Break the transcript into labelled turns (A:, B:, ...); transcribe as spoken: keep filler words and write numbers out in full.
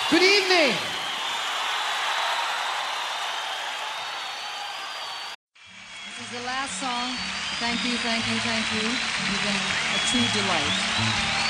A: Good evening.
B: This is the last song. Thank you, thank you, thank you. You've been a true delight.